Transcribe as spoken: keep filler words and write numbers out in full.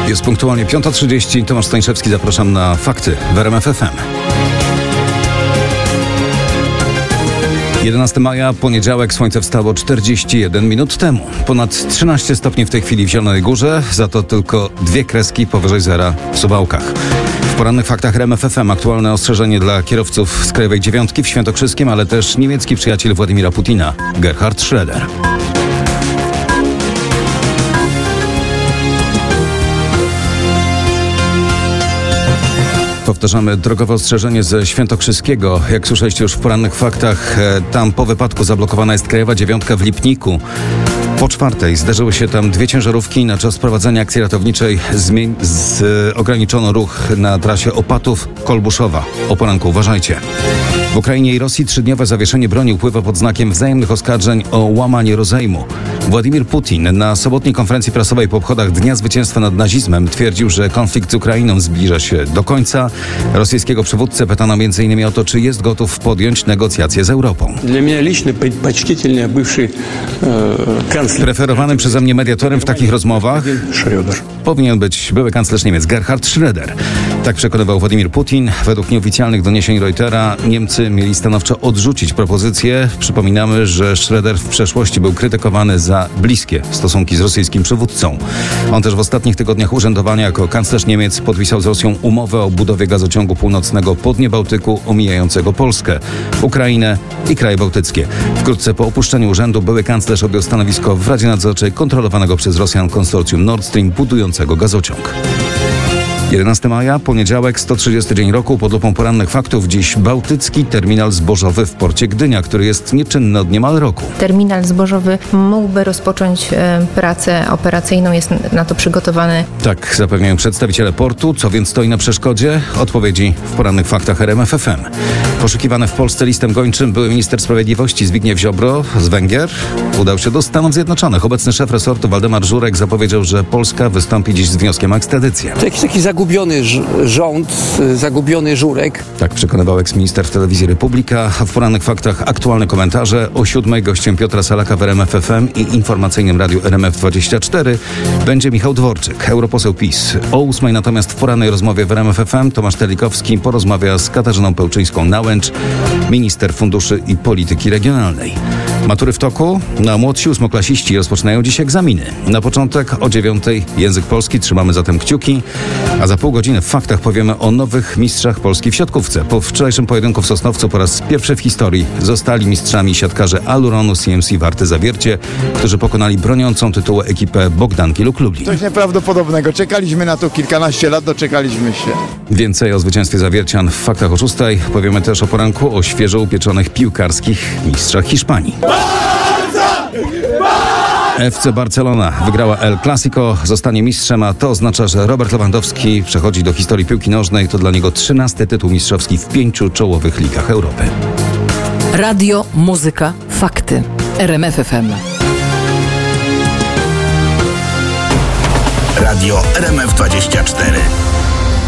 Jest punktualnie piąta trzydzieści. Tomasz Stańszewski, zapraszam na Fakty w R M F F M. jedenastego maja, poniedziałek, słońce wstało czterdzieści jeden minut temu. Ponad trzynaście stopni w tej chwili w Zielonej Górze, za to tylko dwie kreski powyżej zera w Suwałkach. W porannych faktach R M F F M aktualne ostrzeżenie dla kierowców z Krajowej Dziewiątki w Świętokrzyskiem, ale też niemiecki przyjaciel Władimira Putina, Gerhard Schröder. Powtarzamy drogowe ostrzeżenie ze Świętokrzyskiego. Jak słyszeliście już w porannych faktach, tam po wypadku zablokowana jest Krajowa Dziewiątka w Lipniku. Po czwartej zdarzyły się tam dwie ciężarówki. Na czas prowadzenia akcji ratowniczej zmień- z, ograniczono ruch na trasie Opatów-Kolbuszowa. O poranku uważajcie. W Ukrainie i Rosji trzydniowe zawieszenie broni upływa pod znakiem wzajemnych oskarżeń o łamanie rozejmu. Władimir Putin na sobotniej konferencji prasowej po obchodach Dnia Zwycięstwa nad nazizmem twierdził, że konflikt z Ukrainą zbliża się do końca. Rosyjskiego przywódcę pytano między innymi o to, czy jest gotów podjąć negocjacje z Europą. Dla mnie licznie предпочтительный бывший kanclerz. Preferowanym przeze mnie mediatorem w takich rozmowach Schröder. powinien być były kanclerz Niemiec Gerhard Schröder. Tak przekonywał Władimir Putin. Według nieoficjalnych doniesień Reutera Niemcy mieli stanowczo odrzucić propozycję. Przypominamy, że Schröder w przeszłości był krytykowany za bliskie stosunki z rosyjskim przywódcą. On też w ostatnich tygodniach urzędowania jako kanclerz Niemiec podpisał z Rosją umowę o budowie gazociągu północnego po dnie Bałtyku omijającego Polskę, Ukrainę i kraje bałtyckie. Wkrótce po opuszczeniu urzędu były kanclerz objął stanowisko w Radzie Nadzorczej kontrolowanego przez Rosjan konsorcjum Nord Stream budującego gazociąg. jedenastego maja, poniedziałek, sto trzydziesty dzień roku, pod lupą porannych faktów. Dziś bałtycki terminal zbożowy w porcie Gdynia, który jest nieczynny od niemal roku. Terminal zbożowy mógłby rozpocząć e, pracę operacyjną, jest na to przygotowany. Tak zapewniają przedstawiciele portu. Co więc stoi na przeszkodzie? Odpowiedzi w porannych faktach R M F F M. Poszukiwany w Polsce listem gończym były minister sprawiedliwości Zbigniew Ziobro z Węgier udał się do Stanów Zjednoczonych. Obecny szef resortu Waldemar Żurek zapowiedział, że Polska wystąpi dziś z wnioskiem o ekstradycję. To jakiś taki zagubiony rząd, zagubiony Żurek. Tak przekonywał eksminister w telewizji Republika. A w porannych faktach aktualne komentarze. O siódmej gościem Piotra Salaka w R M F F M i informacyjnym radiu R M F dwadzieścia cztery będzie Michał Dworczyk, europoseł PiS. O ósmej natomiast w porannej rozmowie w R M F F M Tomasz Telikowski porozmawia z Katarzyną Pełczyńską-Nałęcz, minister funduszy i polityki regionalnej. Matury w toku? Na młodsi ósmoklasiści rozpoczynają dziś egzaminy. Na początek o dziewiątej język polski, trzymamy zatem kciuki, a za pół godziny w faktach powiemy o nowych mistrzach Polski w siatkówce. Po wczorajszym pojedynku w Sosnowcu po raz pierwszy w historii zostali mistrzami siatkarze Aluronu C M C Warty Zawiercie, którzy pokonali broniącą tytułu ekipę Bogdanki Luk Lublin. Coś nieprawdopodobnego. Czekaliśmy na to kilkanaście lat, doczekaliśmy się. Więcej o zwycięstwie zawiercian w faktach o szóstej. Powiemy też o poranku o świeżo upieczonych piłkarskich mistrzach Hiszpanii. F C Barcelona wygrała El Clasico, zostanie mistrzem, a to oznacza, że Robert Lewandowski przechodzi do historii piłki nożnej. To dla niego trzynasty tytuł mistrzowski w pięciu czołowych ligach Europy. Radio, muzyka, fakty. R M F F M. Radio R M F dwadzieścia cztery.